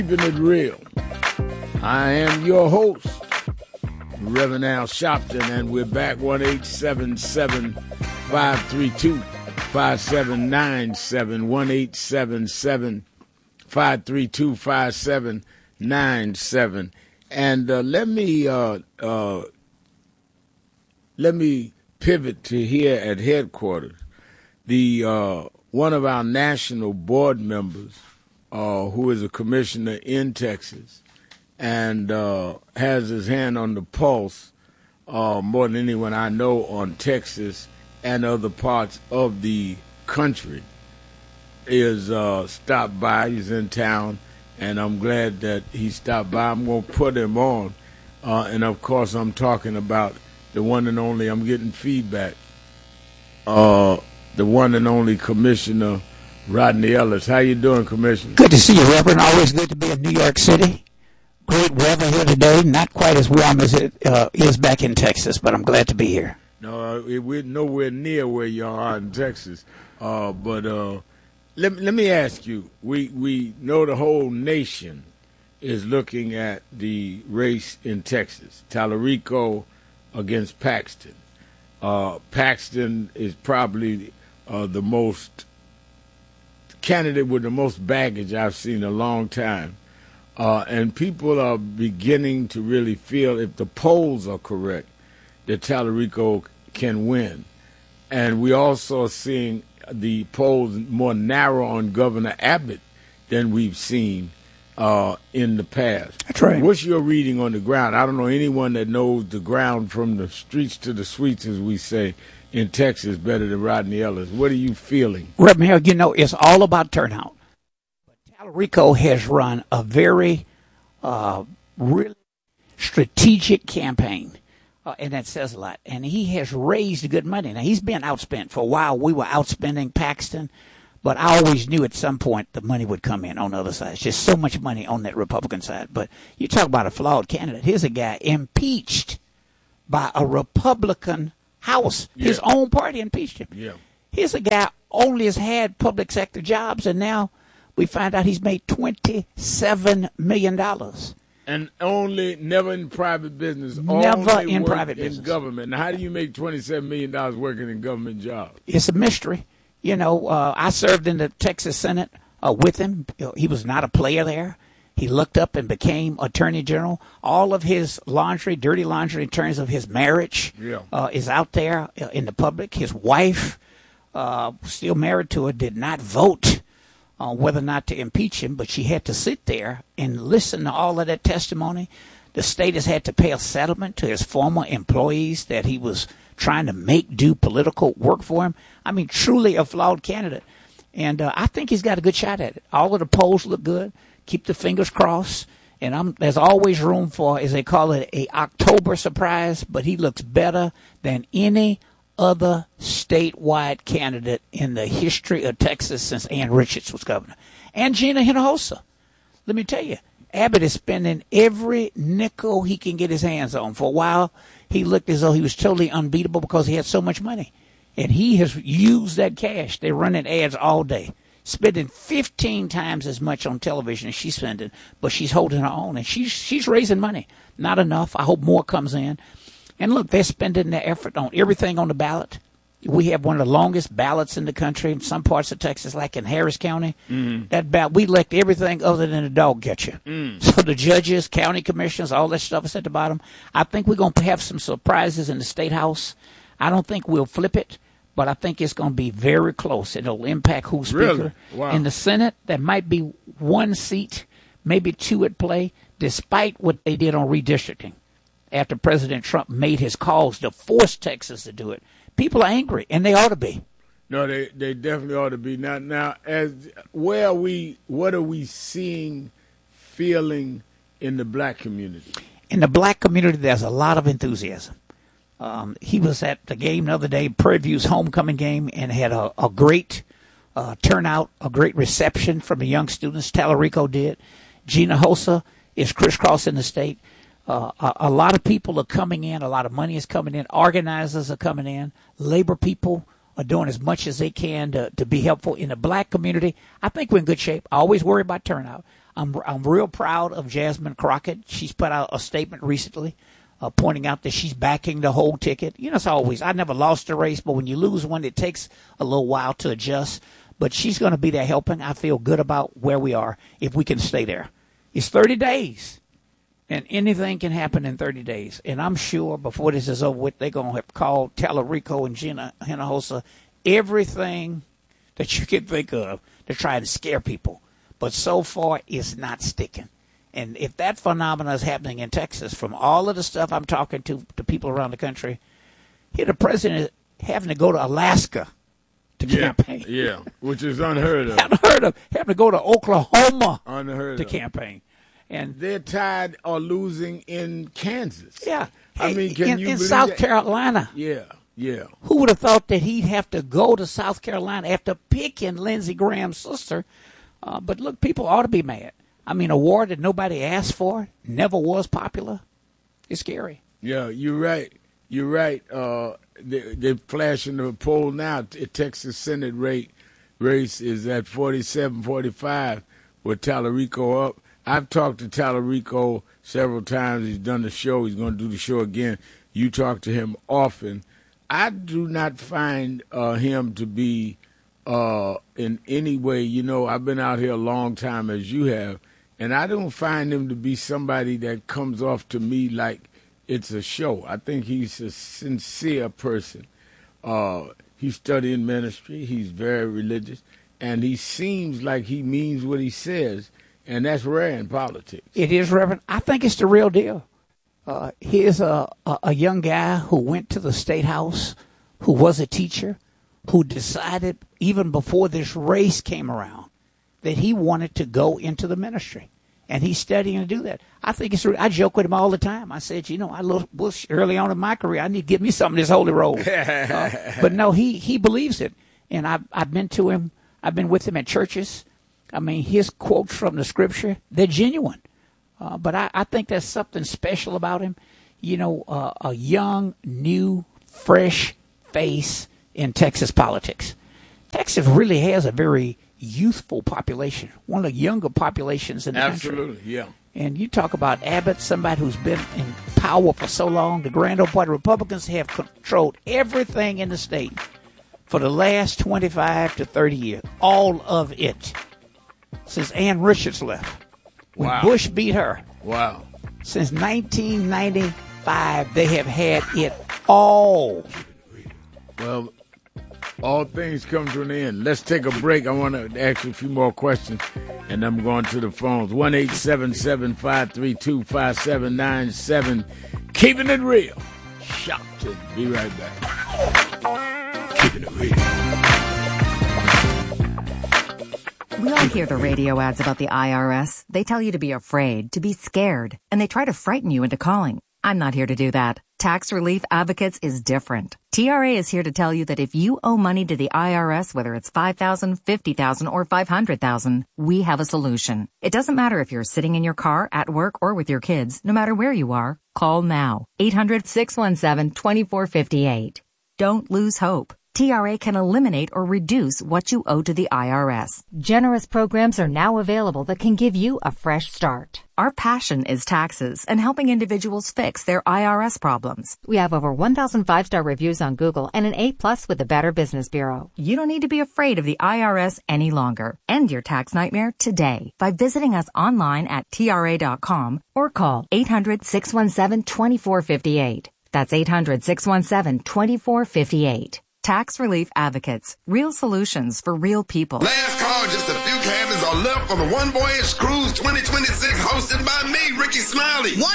Keeping it real. I am your host, Reverend Al Sharpton, and we're back 1-877-532-5797, 1-877-532-5797. And let me pivot to here at headquarters. The one of our national board members, who is a commissioner in Texas, and has his hand on the pulse more than anyone I know on Texas and other parts of the country, is stopped by. He's in town, and I'm glad that he stopped by. I'm going to put him on. And, of course, I'm talking about the one and only, I'm getting feedback, the one and only Commissioner Rodney Ellis. How you doing, Commissioner? Good to see you, Reverend. Always good to be in New York City. Great weather here today. Not quite as warm as it is back in Texas, but I'm glad to be here. No, we're nowhere near where you are in Texas. But let me ask you, we know the whole nation is looking at the race in Texas, Tallarico against Paxton. Paxton is probably the most candidate with the most baggage I've seen in a long time. And people are beginning to really feel, if the polls are correct, that Tallarico can win. And we also are seeing the polls more narrow on Governor Abbott than we've seen in the past. That's right. What's your reading on the ground? I don't know anyone that knows the ground from the streets to the suites, as we say, in Texas better than Rodney Ellis. What are you feeling? Reverend Hill, you know, it's all about turnout. But Tallarico has run a very really strategic campaign, and that says a lot. And he has raised good money. Now, he's been outspent. For a while, we were outspending Paxton, but I always knew at some point the money would come in on the other side. It's just so much money on that Republican side. But you talk about a flawed candidate. Here's a guy impeached by a Republican House. Yeah. His own party impeached him. Yeah. Here's a guy only has had public sector jobs, and now we find out he's made $27 million. And only, never in private business. Never only in work private business. In government. Now, how do you make $27 million working in government jobs? It's a mystery. You know, I served in the Texas Senate with him. He was not a player there. He looked up and became Attorney General. All of his laundry, dirty laundry in terms of his marriage, is out there in the public. His wife, still married to her, did not vote on whether or not to impeach him, but she had to sit there and listen to all of that testimony. The state has had to pay a settlement to his former employees that he was trying to make do political work for him. I mean, truly a flawed candidate. And I think he's got a good shot at it. All of the polls look good. Keep the fingers crossed. And there's always room for, as they call it, a October surprise, but he looks better than any other statewide candidate in the history of Texas since Ann Richards was governor. And Gina Hinojosa. Let me tell you, Abbott is spending every nickel he can get his hands on. For a while, he looked as though he was totally unbeatable because he had so much money. And he has used that cash. They're running ads all day, spending 15 times as much on television as she's spending, but she's holding her own. And she's raising money. Not enough. I hope more comes in. And look, they're spending their effort on everything on the ballot. We have one of the longest ballots in the country in some parts of Texas, like in Harris County. Mm-hmm. That ballot, we elect everything other than a dog catcher. So the judges, county commissioners, all that stuff is at the bottom. I think we're going to have some surprises in the State House. I don't think we'll flip it, but I think it's going to be very close. It'll impact who's speaker. Really? Wow. In the Senate, there might be one seat, maybe two at play, despite what they did on redistricting after President Trump made his calls to force Texas to do it. People are angry, and they ought to be. No, they definitely ought to be. Now, what are we seeing, feeling in the black community? In the black community, there's a lot of enthusiasm. He was at the game the other day, Prairie View's homecoming game, and had a great turnout, a great reception from the young students. Tallarico did. Gina Hinojosa is crisscrossing the state. A lot of people are coming in. A lot of money is coming in. Organizers are coming in. Labor people are doing as much as they can to be helpful. In the black community, I think we're in good shape. I always worry about turnout. I'm real proud of Jasmine Crockett. She's put out a statement recently pointing out that she's backing the whole ticket. You know, it's always, I never lost a race, but when you lose one, it takes a little while to adjust. But she's going to be there helping. I feel good about where we are if we can stay there. It's 30 days, and anything can happen in 30 days. And I'm sure before this is over with, they're going to have called Tallarico and Gina Hinojosa everything that you can think of to try to scare people. But so far, it's not sticking. And if that phenomenon is happening in Texas, from all of the stuff I'm talking to people around the country, here the president is having to go to Alaska to campaign. Yeah, which is unheard of. Unheard of. Having to go to Oklahoma to unheard campaign. And they're tied or losing in Kansas. Yeah. I mean, can you in believe South that? Carolina. Yeah. Who would have thought that he'd have to go to South Carolina after picking Lindsey Graham's sister? But look, people ought to be mad. I mean, a war that nobody asked for, never was popular. It's scary. Yeah, you're right. You're right. They're flashing the poll now. Texas Senate race is at 47-45 with Tallarico up. I've talked to Tallarico several times. He's done the show. He's going to do the show again. You talk to him often. I do not find him to be in any way, you know, I've been out here a long time as you have, and I don't find him to be somebody that comes off to me like it's a show. I think he's a sincere person. He's studying ministry. He's very religious, and he seems like he means what he says, and that's rare in politics. It is, Reverend. I think it's the real deal. Here's a young guy who went to the State House, who was a teacher, who decided even before this race came around that he wanted to go into the ministry. And he's studying to do that. I think it's. I joke with him all the time. I said, you know, I looked Bush early on in my career. I need to give me some of this holy roll. But no, he believes it. And I've been to him. I've been with him at churches. I mean, his quotes from the scripture, they're genuine. But I think there's something special about him. You know, a young, new, fresh face in Texas politics. Texas really has a very youthful population, one of the younger populations in the country. Absolutely, yeah. And you talk about Abbott, somebody who's been in power for so long. The grand old party Republicans have controlled everything in the state for the last 25 to 30 years, all of it, since Ann Richards left. When Bush beat her. Wow. Since 1995, they have had it all. Well, all things come to an end. Let's take a break. I want to ask you a few more questions, and I'm going to the phones. 1-877-532-5797. Keeping it real. Shout to be right back. Keeping it real. We all hear the radio ads about the IRS. They tell you to be afraid, to be scared, and they try to frighten you into calling. I'm not here to do that. Tax Relief Advocates is different. TRA is here to tell you that if you owe money to the IRS, whether it's $5,000, $50,000, or $500,000, we have a solution. It doesn't matter if you're sitting in your car, at work, or with your kids. No matter where you are, call now. 800-617-2458. Don't lose hope. TRA can eliminate or reduce what you owe to the IRS. Generous programs are now available that can give you a fresh start. Our passion is taxes and helping individuals fix their IRS problems. We have over 1,000 5-star reviews on Google and an A+ with the Better Business Bureau. You don't need to be afraid of the IRS any longer. End your tax nightmare today by visiting us online at TRA.com or call 800-617-2458. That's 800-617-2458. Tax Relief Advocates. Real solutions for real people. Last call, just a few cabins are left on the One Voyage Cruise 2026 hosted by me, Ricky Smiley.